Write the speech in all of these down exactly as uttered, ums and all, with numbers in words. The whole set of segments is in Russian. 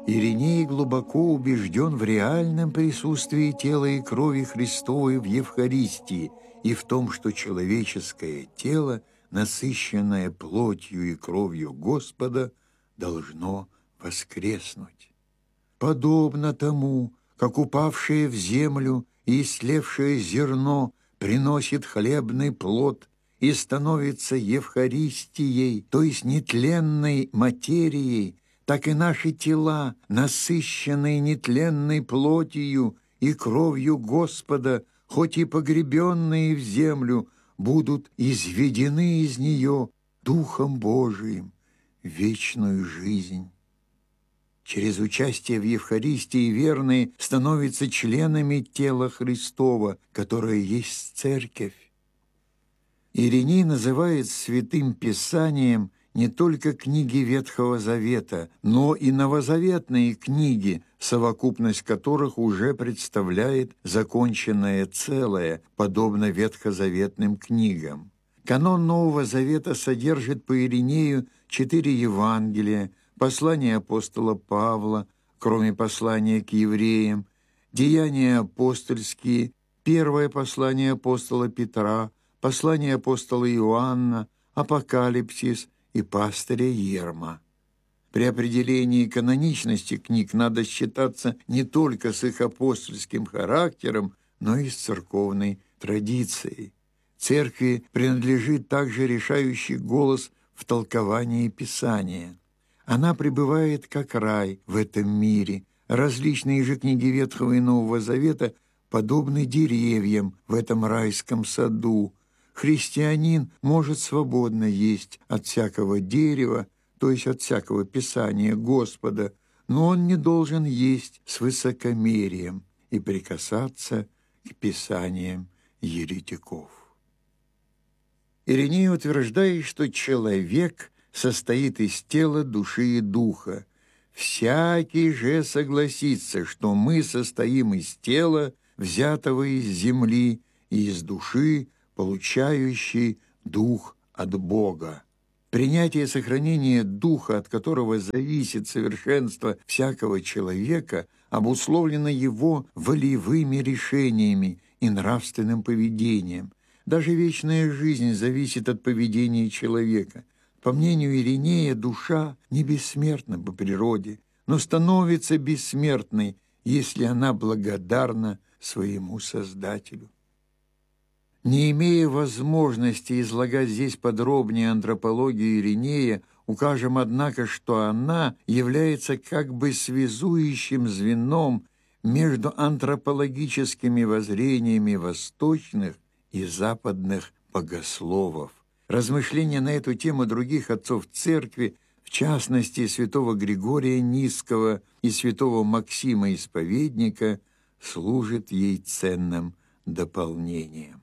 Ириней глубоко убежден в реальном присутствии тела и крови Христовой в Евхаристии и в том, что человеческое тело, насыщенное плотью и кровью Господа, должно воскреснуть. Подобно тому, как упавшее в землю и истлевшее зерно приносит хлебный плод и становится Евхаристией, то есть нетленной материей, так и наши тела, насыщенные нетленной плотью и кровью Господа, хоть и погребенные в землю, будут изведены из нее Духом Божиим в вечную жизнь. Через участие в Евхаристии верные становятся членами тела Христова, которое есть Церковь. Ириней называет Святым Писанием не только книги Ветхого Завета, но и новозаветные книги, совокупность которых уже представляет законченное целое, подобно ветхозаветным книгам. Канон Нового Завета содержит по Иринею четыре Евангелия, послание апостола Павла, кроме послания к евреям, деяния апостольские, первое послание апостола Петра, послание апостола Иоанна, Апокалипсис и пастыря Ерма. При определении каноничности книг надо считаться не только с их апостольским характером, но и с церковной традицией. Церкви принадлежит также решающий голос в толковании Писания. Она пребывает как рай в этом мире. Различные же книги Ветхого и Нового Завета подобны деревьям в этом райском саду. Христианин может свободно есть от всякого дерева, то есть от всякого Писания Господа, но он не должен есть с высокомерием и прикасаться к Писаниям еретиков. Ириней утверждает, что человек состоит из тела, души и духа. Всякий же согласится, что мы состоим из тела, взятого из земли, и из души, получающей дух от Бога. Принятие и сохранение духа, от которого зависит совершенство всякого человека, обусловлено его волевыми решениями и нравственным поведением. Даже вечная жизнь зависит от поведения человека. По мнению Иринея, душа не бессмертна по природе, но становится бессмертной, если она благодарна своему Создателю. Не имея возможности излагать здесь подробнее антропологию Иринея, укажем, однако, что она является как бы связующим звеном между антропологическими воззрениями восточных и западных богословов. Размышления на эту тему других отцов Церкви, в частности, святого Григория Нисского и святого Максима Исповедника, служат ей ценным дополнением.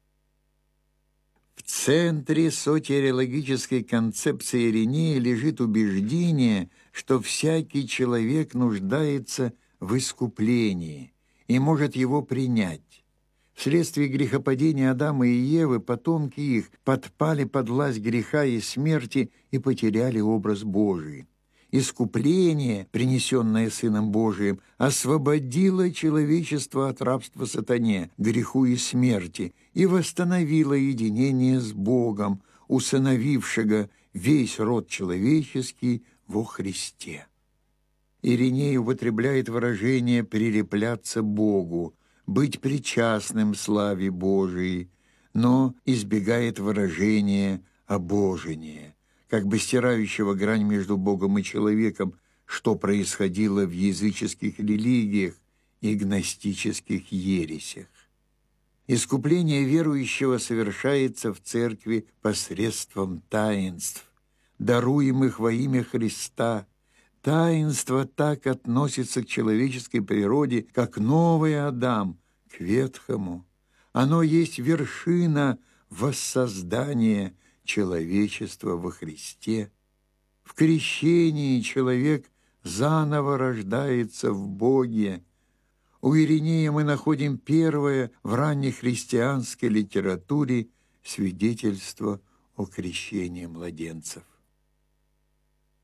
В центре сотериологической концепции Иринея лежит убеждение, что всякий человек нуждается в искуплении и может его принять. Вследствие грехопадения Адама и Евы потомки их подпали под власть греха и смерти и потеряли образ Божий. Искупление, принесенное Сыном Божиим, освободило человечество от рабства сатане, греху и смерти и восстановило единение с Богом, усыновившего весь род человеческий во Христе. Ириней употребляет выражение «прилепляться Богу», быть причастным славе Божией, но избегает выражения «обожение», как бы стирающего грань между Богом и человеком, что происходило в языческих религиях и гностических ересях. Искупление верующего совершается в Церкви посредством таинств, даруемых во имя Христа. Таинство так относится к человеческой природе, как новый Адам к ветхому. Оно есть вершина воссоздания человечества во Христе. В крещении человек заново рождается в Боге. У Иринея мы находим первое в раннехристианской литературе свидетельство о крещении младенцев.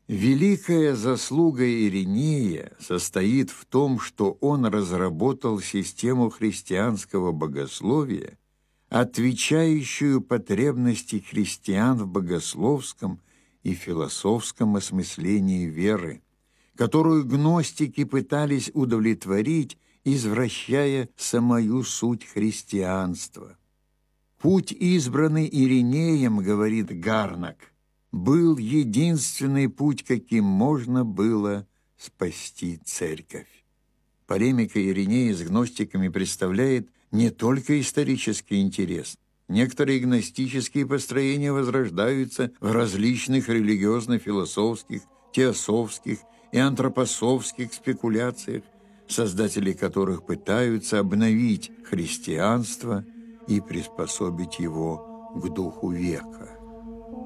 Великая заслуга Иринея состоит в том, что он разработал систему христианского богословия, отвечающую потребности христиан в богословском и философском осмыслении веры, которую гностики пытались удовлетворить, извращая самую суть христианства. «Путь, избранный Иринеем, — говорит Гарнак, — был единственный путь, каким можно было спасти церковь». Полемика Иринея с гностиками представляет не только исторический интерес. Некоторые гностические построения возрождаются в различных религиозно-философских, теософских и антропософских спекуляциях, создатели которых пытаются обновить христианство и приспособить его к духу века.